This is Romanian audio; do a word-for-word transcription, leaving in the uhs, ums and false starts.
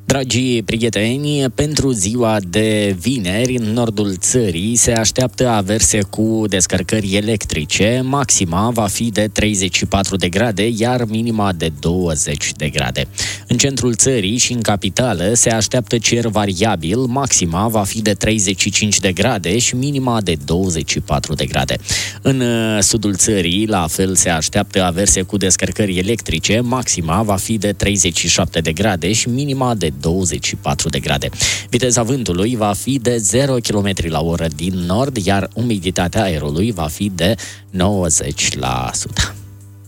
Dragii prieteni, pentru ziua de vineri, în nordul țării se așteaptă averse cu descărcări electrice. Maxima va fi de treizeci și patru de grade, iar minima de douăzeci de grade. În centrul țării și în capitală se așteaptă cer variabil. Maxima va fi de treizeci și cinci de grade și minima de douăzeci și patru de grade. În sudul țării, la fel, se așteaptă averse cu descărcări electrice. Maxima va fi de treizeci și șapte de grade și minima de douăzeci și patru de grade. Viteza vântului va fi de zero kilometri la oră din nord, iar umiditatea aerului va fi de nouăzeci la sută.